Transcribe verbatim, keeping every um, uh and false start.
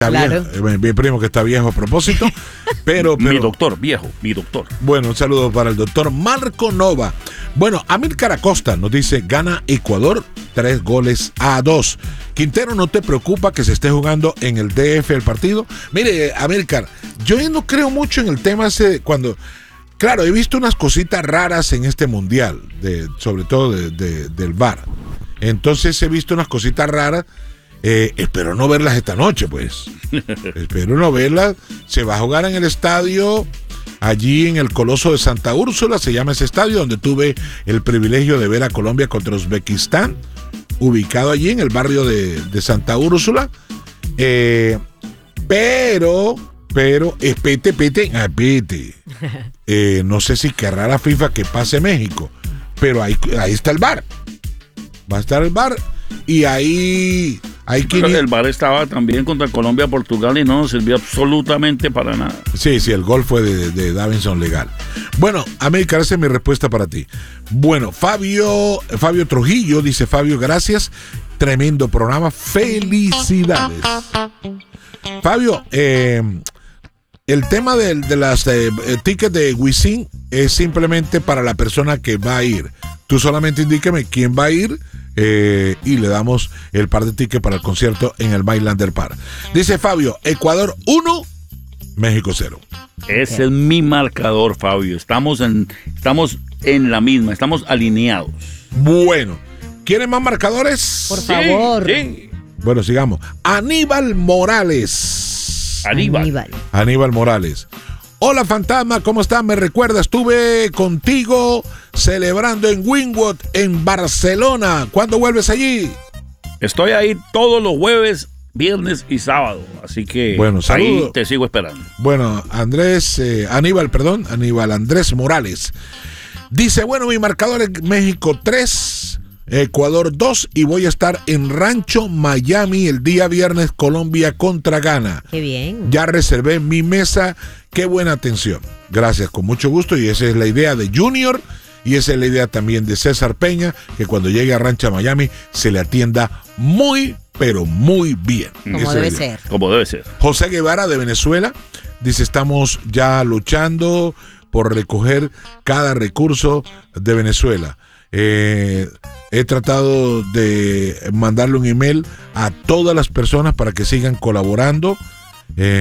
Claro. Viejo, mi primo que está viejo a propósito, pero, pero... Mi doctor, viejo, mi doctor. Bueno, un saludo para el doctor Marco Nova. Bueno, Amílcar Acosta nos dice, gana Ecuador tres goles a dos. Quintero, ¿no te preocupa que se esté jugando en el D F el partido? Mire, Amílcar, yo no creo mucho en el tema ese cuando... Claro, he visto unas cositas raras en este mundial, de, sobre todo de, de, del V A R. Entonces he visto unas cositas raras. Eh, espero no verlas esta noche, pues. Espero no verlas. Se va a jugar en el estadio, allí en el Coloso de Santa Úrsula, se llama ese estadio, donde tuve el privilegio de ver a Colombia contra Uzbekistán, ubicado allí en el barrio de, de Santa Úrsula. Eh, pero, pero, espete, pete, apete. Eh, no sé si querrá la FIFA que pase México, pero ahí, ahí está el V A R. Va a estar el V A R y ahí... Hay Pero el V A R estaba también contra Colombia, Portugal y no nos sirvió absolutamente para nada. Sí, sí, el gol fue de, de Davinson legal. Bueno, América, esa es mi respuesta para ti. Bueno, Fabio, Fabio Trujillo, dice Fabio, gracias. Tremendo programa, felicidades. Fabio, eh, el tema de, de las eh, tickets de Wisin es simplemente para la persona que va a ir. Tú solamente indíqueme quién va a ir. Eh, y le damos el par de tickets para el concierto en el Mailander Park. Dice Fabio, Ecuador uno, México cero. Ese es mi marcador, Fabio. Estamos en, estamos en la misma, estamos alineados. Bueno, ¿quieren más marcadores? Por favor. Sí, sí. Bueno, sigamos. Aníbal Morales. Aníbal. Aníbal. Aníbal Morales. Hola, fantasma, ¿cómo estás? Me recuerda, estuve contigo celebrando en Wynwood, en Barcelona. ¿Cuándo vuelves allí? Estoy ahí todos los jueves, viernes y sábado, así que bueno, ahí te sigo esperando. Bueno, Andrés, eh, Aníbal, perdón, Aníbal Andrés Morales. Dice, bueno, mi marcador es México tres, Ecuador dos y voy a estar en Rancho Miami el día viernes, Colombia contra Ghana. Qué bien. Ya reservé mi mesa, qué buena atención. Gracias, con mucho gusto, y esa es la idea de Junior y esa es la idea también de César Peña, que cuando llegue a Rancho Miami se le atienda muy, pero muy bien. Como debe ser. Como debe ser. José Guevara de Venezuela dice, estamos ya luchando por recoger cada recurso de Venezuela. Eh, he tratado de mandarle un email a todas las personas para que sigan colaborando. Eh,